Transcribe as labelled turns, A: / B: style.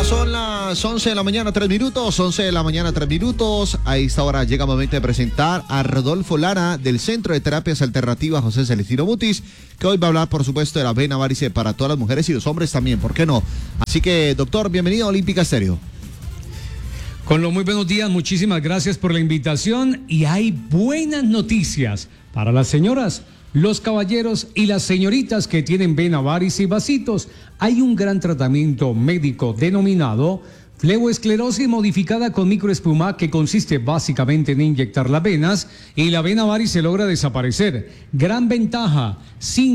A: Son las 11 de la mañana, 3 minutos, 11 de la mañana, 3 minutos. A esta hora llega el momento de presentar a Rodolfo Lara del Centro de Terapias Alternativas José Celestino Mutis, que hoy va a hablar, por supuesto, de la vena varice para todas las mujeres y los hombres también, ¿por qué no? Así que, doctor, bienvenido a Olímpica Estéreo.
B: Con los muy buenos días, muchísimas gracias por la invitación y hay buenas noticias para las señoras, los caballeros y las señoritas que tienen vena varice y vasitos. Hay un gran tratamiento médico denominado fleboesclerosis modificada con microespuma, que consiste básicamente en inyectar las venas y la vena varice logra desaparecer. Gran ventaja, sin